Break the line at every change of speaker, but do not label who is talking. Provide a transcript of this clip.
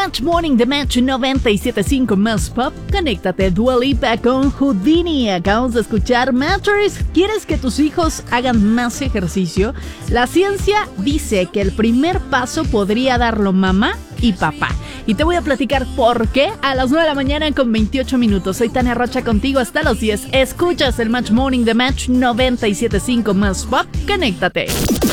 Match Morning, The Match 97.5 más pop. Conéctate, Dua Lipa con Houdini. Acabamos de escuchar Matters. ¿Quieres que tus hijos hagan más ejercicio? La ciencia dice que el primer paso podría darlo mamá y papá. Y te voy a platicar por qué a las 9 de la mañana con 28 minutos. Soy Tania Rocha contigo hasta los 10. Escuchas el Match Morning, The Match 97.5 más pop. Conéctate.